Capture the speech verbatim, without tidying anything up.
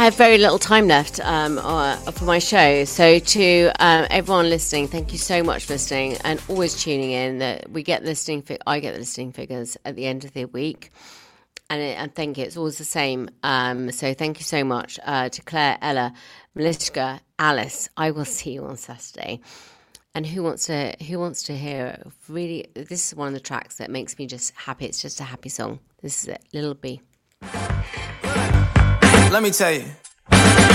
have very little time left um, uh, for my show. So to um, everyone listening, thank you so much for listening and always tuning in. That we get listening, fi- I get the listening figures at the end of the week, and, it, and thank you. It's always the same. Um, so thank you so much uh, to Claire, Ella, Melissa, Alice. I will see you on Saturday. And who wants to who wants to hear? Really, this is one of the tracks that makes me just happy. It's just a happy song. This is it, Little B. Let me tell you,